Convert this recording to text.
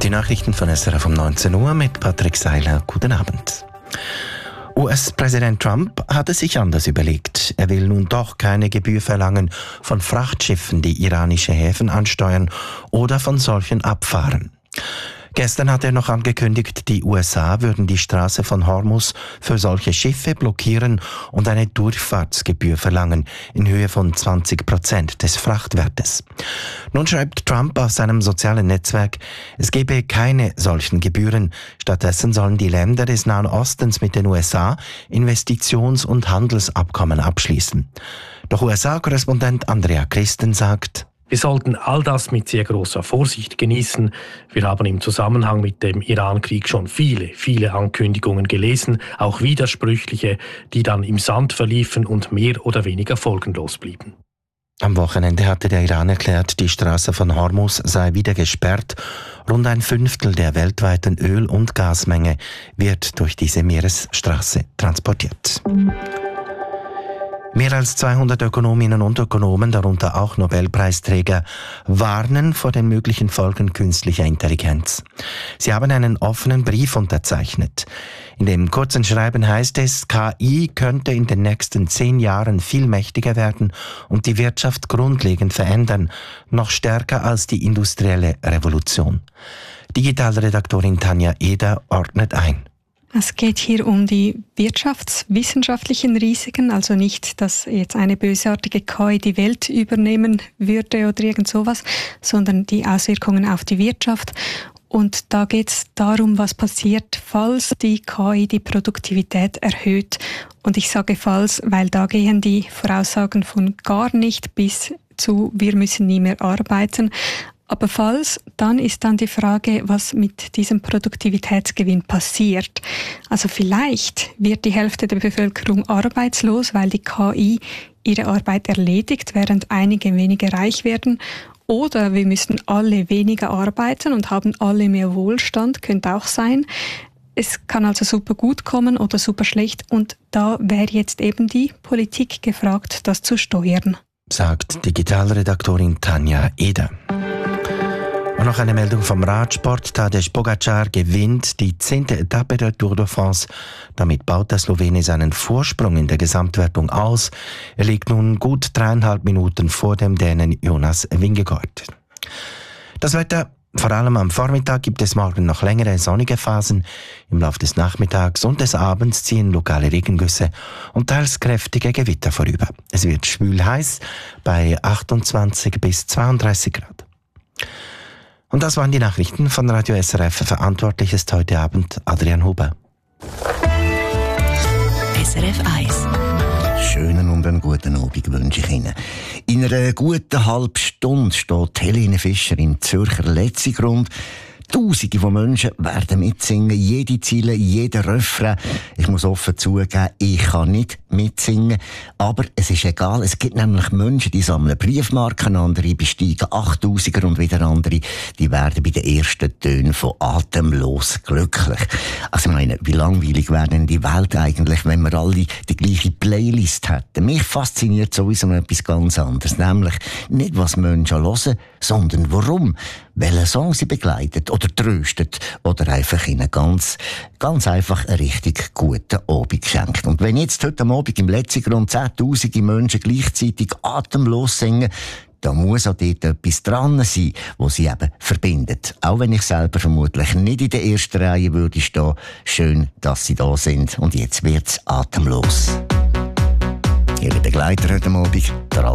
Die Nachrichten von SRF um 19 Uhr mit Patrick Seiler. Guten Abend. US-Präsident Trump hat es sich anders überlegt. Er will nun doch keine Gebühr verlangen von Frachtschiffen, die iranische Häfen ansteuern oder von solchen abfahren. Gestern hat er noch angekündigt, die USA würden die Straße von Hormuz für solche Schiffe blockieren und eine Durchfahrtsgebühr verlangen in Höhe von 20% des Frachtwertes. Nun schreibt Trump auf seinem sozialen Netzwerk, es gebe keine solchen Gebühren. Stattdessen sollen die Länder des Nahen Ostens mit den USA Investitions- und Handelsabkommen abschließen. Doch USA-Korrespondent Andrea Christen sagt, wir sollten all das mit sehr großer Vorsicht genießen. Wir haben im Zusammenhang mit dem Iran-Krieg schon viele Ankündigungen gelesen, auch widersprüchliche, die dann im Sand verliefen und mehr oder weniger folgenlos blieben. Am Wochenende hatte der Iran erklärt, die Straße von Hormuz sei wieder gesperrt. Rund ein Fünftel der weltweiten Öl- und Gasmenge wird durch diese Meeresstraße transportiert. Mehr als 200 Ökonominnen und Ökonomen, darunter auch Nobelpreisträger, warnen vor den möglichen Folgen künstlicher Intelligenz. Sie haben einen offenen Brief unterzeichnet. In dem kurzen Schreiben heißt es, KI könnte in den nächsten 10 Jahren viel mächtiger werden und die Wirtschaft grundlegend verändern, noch stärker als die industrielle Revolution. Digitalredaktorin Tanja Eder ordnet ein. Es geht hier um die wirtschaftswissenschaftlichen Risiken, also nicht, dass jetzt eine bösartige KI die Welt übernehmen würde oder irgend sowas, sondern die Auswirkungen auf die Wirtschaft. Und da geht es darum, was passiert, falls die KI die Produktivität erhöht. Und ich sage falls, weil da gehen die Voraussagen von gar nicht bis zu, wir müssen nie mehr arbeiten. Aber falls, dann ist dann die Frage, was mit diesem Produktivitätsgewinn passiert. Also vielleicht wird die Hälfte der Bevölkerung arbeitslos, weil die KI ihre Arbeit erledigt, während einige weniger reich werden. Oder wir müssen alle weniger arbeiten und haben alle mehr Wohlstand, könnte auch sein. Es kann also super gut kommen oder super schlecht. Und da wäre jetzt eben die Politik gefragt, das zu steuern. Sagt Digitalredaktorin Tanja Eder. Und noch eine Meldung vom Radsport. Tadej Pogačar gewinnt die 10. Etappe der Tour de France. Damit baut der Slowene seinen Vorsprung in der Gesamtwertung aus. Er liegt nun gut 3,5 Minuten vor dem Dänen Jonas Vingegaard. Das Wetter. Vor allem am Vormittag gibt es morgen noch längere sonnige Phasen. Im Laufe des Nachmittags und des Abends ziehen lokale Regengüsse und teils kräftige Gewitter vorüber. Es wird schwül heiß bei 28 bis 32 Grad. Und das waren die Nachrichten von Radio SRF. Verantwortlich ist heute Abend Adrian Huber. SRF 1. Schönen und einen guten Abend wünsche ich Ihnen. In einer guten halben Stunde steht Helene Fischer im Zürcher Letzigrund. Tausende von Menschen werden mitsingen, jede Zeile, jeder Refrain. Ich muss offen zugeben, ich kann nicht mitsingen, aber es ist egal. Es gibt nämlich Menschen, die sammeln Briefmarken, andere besteigen 8000er und wieder andere, die werden bei den ersten Tönen von Atemlos glücklich. Also ich meine, wie langweilig wäre denn die Welt eigentlich, wenn wir alle die gleiche Playlist hätten? Mich fasziniert sowieso etwas ganz anderes, nämlich nicht, was Menschen hören, sondern warum. Welchen Song sie begleitet oder tröstet oder einfach ihnen ganz einfach einen richtig guten Abend geschenkt. Und wenn jetzt heute Abend im Letzigrund 10'000 Menschen gleichzeitig atemlos singen, da muss auch dort etwas dran sein, was sie eben verbindet. Auch wenn ich selber vermutlich nicht in der ersten Reihe würde stehen. Schön, dass sie da sind. Und jetzt wird's atemlos. Ihre Begleiter heute Abend, der